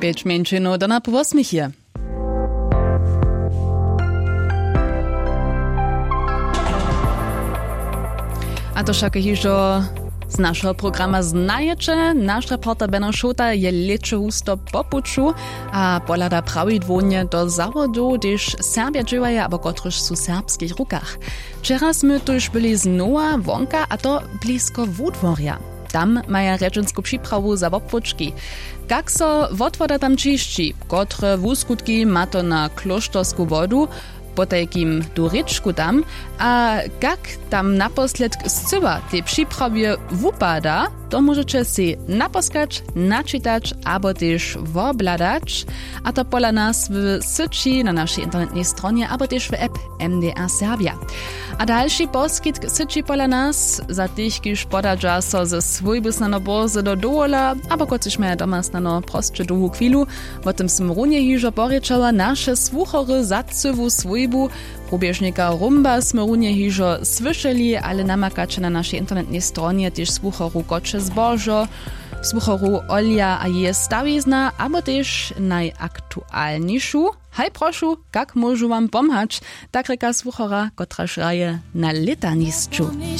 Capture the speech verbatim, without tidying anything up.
Pięć mięczynów do na powosmichie. A to však hižo z našeho programa znajete. Naš reporter Beno Šota je leče husto popuču a polada prawidłownie do zawodu, gdyż Serbia dżywaje, abo kotryż su serbskich rukach. Wczoraj my tuż byli znowa wonka, a to blisko Wódworja. Tam maja rečensku przyprawu za wopłoczki. Jak so wotwoda tam czyści, kotre wuskutki ma to na klosztorsku wodu, po takim duryczku tam, a jak tam naposled zcywa te przyprawie wupada, to możecie si naposkać, naczytać, albo też wobladać, a to pola nas w syci na naszej internetnej stronie, albo też w app M D R Serbia. A dalszy poskitk syci pola nas, za tych, kiż podadża so ze swójby snano bozy do dola, albo kociś maja doma snano prostsze długu chwilu, o tym som runie hižo porečała nasze słuchory zacywu swójbu, Rubieżnika rumba sme runie hižo słyszeli, ale namakacze na naszej internetnej stronie też słuchoru kocze zbożo, słuchoru Olja a je stawizna, albo też najaktualniejszą. Hej, proszę, jak możu wam pomhać? Tak reka słuchora, kotra szraje na litaniszczu.